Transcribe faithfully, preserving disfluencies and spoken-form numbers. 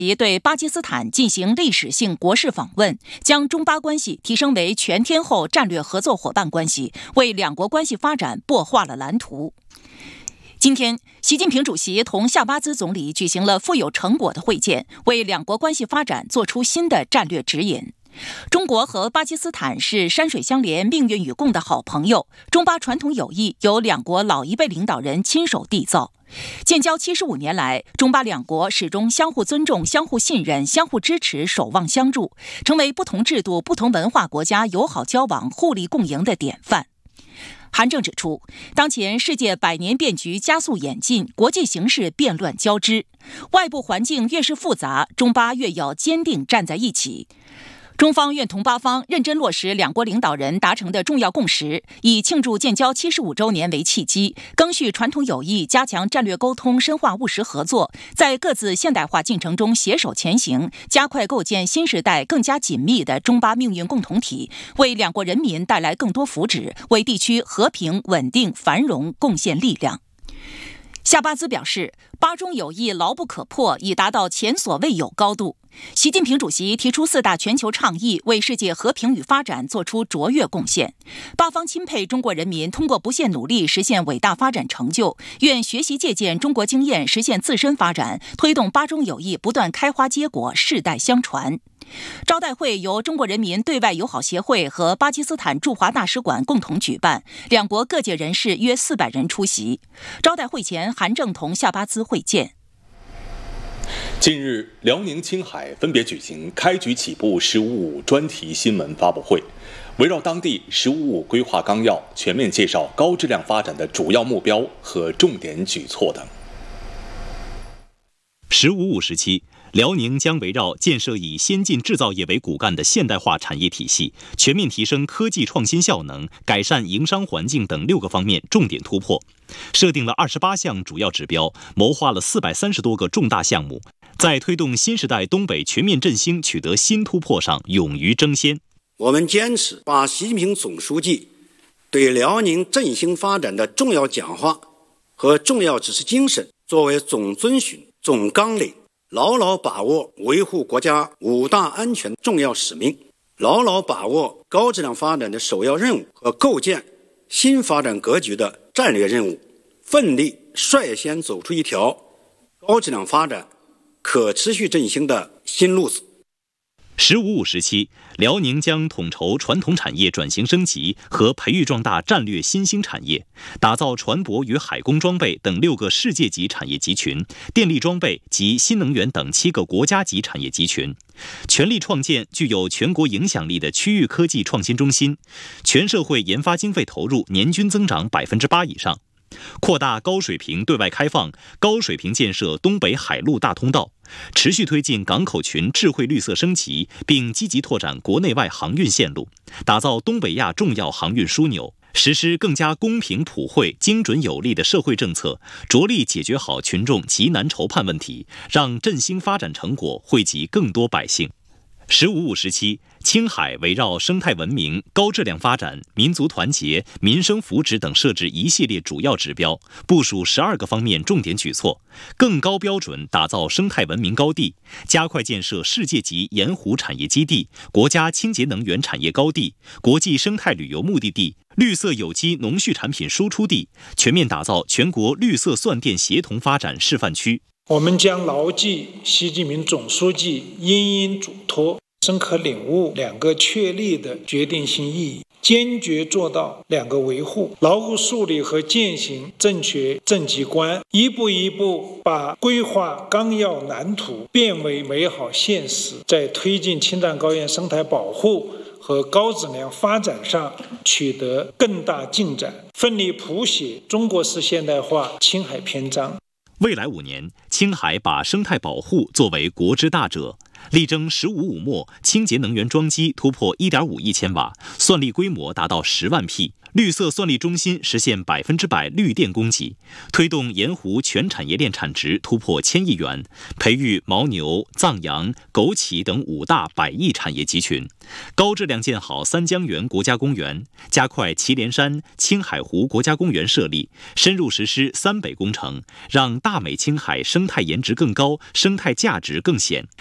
席对巴基斯坦进行历史性国事访问，将中巴关系提升为全天候战略合作伙伴关系，为两国关系发展擘画了蓝图。今天，习近平主席同夏巴兹总理举行了富有成果的会见，为两国关系发展做出新的战略指引。中国和巴基斯坦是山水相连、命运与共的好朋友，中巴传统友谊由两国老一辈领导人亲手缔造。建交七十五年来，中巴两国始终相互尊重、相互信任、相互支持、守望相助，成为不同制度、不同文化国家友好交往、互利共赢的典范。韩正指出，当前世界百年变局加速演进，国际形势变乱交织，外部环境越是复杂，中巴越要坚定站在一起。中方愿同巴方认真落实两国领导人达成的重要共识，以庆祝建交七十五周年为契机，赓续传统友谊，加强战略沟通，深化务实合作，在各自现代化进程中携手前行，加快构建新时代更加紧密的中巴命运共同体，为两国人民带来更多福祉，为地区和平、稳定、繁荣贡献力量。夏巴兹表示，巴中友谊牢不可破，已达到前所未有高度。习近平主席提出四大全球倡议，为世界和平与发展做出卓越贡献。巴方钦佩中国人民通过不懈努力实现伟大发展成就，愿学习借鉴中国经验，实现自身发展，推动巴中友谊不断开花结果，世代相传。招待会由中国人民对外友好协会和巴基斯坦驻华大使馆共同举办，两国各界人士约四百人出席。招待会前，韩正同夏巴兹会见。 近日，辽宁、青海分别举行开局起步“十五五”专题新闻发布会，围绕当地“十五五”规划纲要，全面介绍高质量发展的主要目标和重点举措等。 “十五五”时期，辽宁将围绕建设以先进制造业为骨干的现代化产业体系，全面提升科技创新效能，改善营商环境等六个方面重点突破，设定了二十八项主要指标，谋划了四百三十多个重大项目，在推动新时代东北全面振兴取得新突破上勇于争先。 我们坚持把习近平总书记对辽宁振兴发展的重要讲话和重要指示精神作为总遵循、总纲领，牢牢把握维护国家五大安全重要使命，牢牢把握高质量发展的首要任务和构建新发展格局的战略任务，奋力率先走出一条高质量发展、可持续振兴的新路子。 十五五时期，辽宁将统筹传统产业转型升级和培育壮大战略新兴产业，打造船舶与海工装备等六个世界级产业集群，电力装备及新能源等七个国家级产业集群，全力创建具有全国影响力的区域科技创新中心，全社会研发经费投入年均增长百分之八以上。扩大高水平对外开放，高水平建设东北海陆大通道，持续推进港口群智慧绿色升级，并积极拓展国内外航运线路，打造东北亚重要航运枢纽，实施更加公平普惠、精准有力的社会政策，着力解决好群众急难愁盼问题，让振兴发展成果惠及更多百姓。十五五时期，青海围绕生态文明、高质量发展、民族团结、民生福祉等设置一系列主要指标，部署十二个方面重点举措，更高标准打造生态文明高地，加快建设世界级盐湖产业基地、国家清洁能源产业高地、国际生态旅游目的地、绿色有机农畜产品输出地，全面打造全国绿色蒜电协同发展示范区。 我们将牢记习近平总书记殷殷嘱托，深刻领悟两个确立的决定性意义，坚决做到两个维护，牢固树立和践行正确政绩观，一步一步把规划纲要蓝图变为美好现实，在推进青藏高原生态保护和高质量发展上取得更大进展，奋力谱写中国式现代化青海篇章。 未来五年，青海把生态保护作为国之大者， 力争“十五五”末，清洁能源装机突破 一点五亿千瓦，算力规模达到十万匹。绿色算力中心实现百分之百绿电供给，推动盐湖全产业链产值突破千亿元，培育牦牛、藏羊、枸杞等五大百亿产业集群，高质量建好三江源国家公园，加快祁连山、青海湖国家公园设立，深入实施三北工程，让大美青海生态颜值更高，生态价值更显。